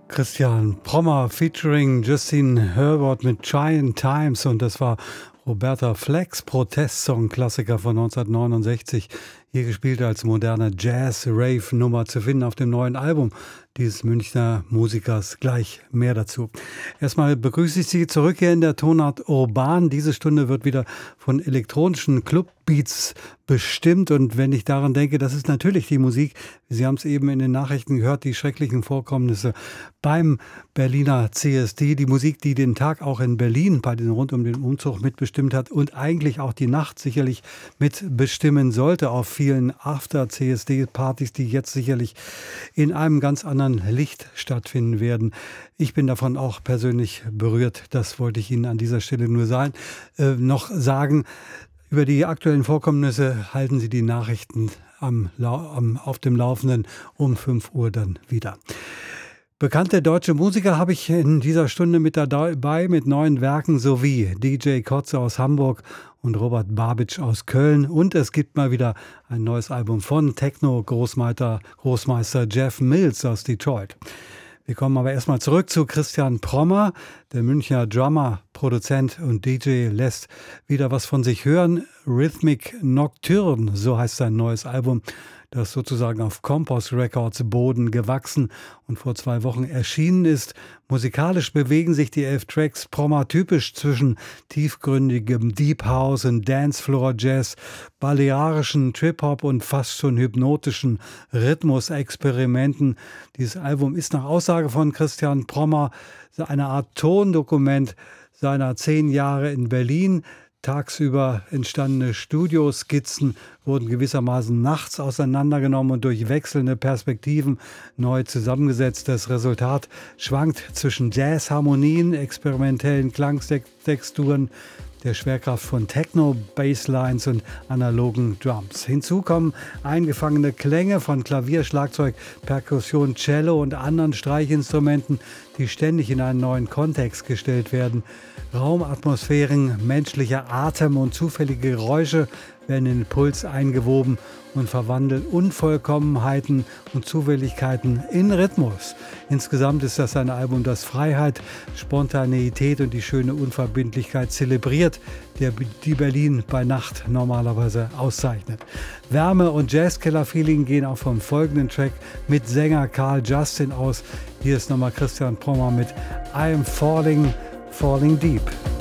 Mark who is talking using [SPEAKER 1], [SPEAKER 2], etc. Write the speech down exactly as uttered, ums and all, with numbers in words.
[SPEAKER 1] Christian Prommer featuring Justin Herbert mit Giant Times, und das war Roberta Flecks Protestsong-Klassiker von neunzehnhundertneunundsechzig, hier gespielt als moderne Jazz-Rave-Nummer zu finden auf dem neuen Album dieses Münchner Musikers. Gleich mehr dazu. Erstmal begrüße ich Sie zurück hier in der Tonart Urban. Diese Stunde wird wieder von elektronischen Clubbeats bestimmt, und wenn ich daran denke, das ist natürlich die Musik, Sie haben es eben in den Nachrichten gehört, die schrecklichen Vorkommnisse beim Berliner C S D, die Musik, die den Tag auch in Berlin bei den rund um den Umzug mitbestimmt hat und eigentlich auch die Nacht sicherlich mitbestimmen sollte auf vielen After-C S D-Partys, die jetzt sicherlich in einem ganz anderen Licht stattfinden werden. Ich bin davon auch persönlich berührt, das wollte ich Ihnen an dieser Stelle nur sagen, äh, noch sagen. Über die aktuellen Vorkommnisse halten Sie die Nachrichten am, am, auf dem Laufenden um fünf Uhr dann wieder. Bekannte deutsche Musiker habe ich in dieser Stunde mit dabei mit neuen Werken sowie D J Kotze aus Hamburg und Robert Babitsch aus Köln. Und es gibt mal wieder ein neues Album von Techno-Großmeister Großmeister Jeff Mills aus Detroit. Wir kommen aber erstmal zurück zu Christian Prommer. Der Münchner Drummer, Produzent und D J lässt wieder was von sich hören. Rhythmic Nocturne, so heißt sein neues Album, das sozusagen auf Compost Records Boden gewachsen und vor zwei Wochen erschienen ist. Musikalisch bewegen sich die elf Tracks Prommer typisch zwischen tiefgründigem Deep House und Dancefloor Jazz, balearischen Trip-Hop und fast schon hypnotischen Rhythmusexperimenten. Dieses Album ist nach Aussage von Christian Prommer eine Art Tondokument seiner zehn Jahre in Berlin. Tagsüber entstandene Studioskizzen wurden gewissermaßen nachts auseinandergenommen und durch wechselnde Perspektiven neu zusammengesetzt. Das Resultat schwankt zwischen Jazzharmonien, experimentellen Klangtexturen, der Schwerkraft von Techno, Basslines und analogen Drums. Hinzu kommen eingefangene Klänge von Klavier, Schlagzeug, Perkussion, Cello und anderen Streichinstrumenten, die ständig in einen neuen Kontext gestellt werden. Raumatmosphären, menschlicher Atem und zufällige Geräusche werden in den Puls eingewoben und verwandeln Unvollkommenheiten und Zufälligkeiten in Rhythmus. Insgesamt ist das ein Album, das Freiheit, Spontaneität und die schöne Unverbindlichkeit zelebriert, der die Berlin bei Nacht normalerweise auszeichnet. Wärme und Jazzkiller-Feeling gehen auch vom folgenden Track mit Sänger Carl Justin aus. Hier ist nochmal Christian Prommer mit I Am Falling, Falling Deep.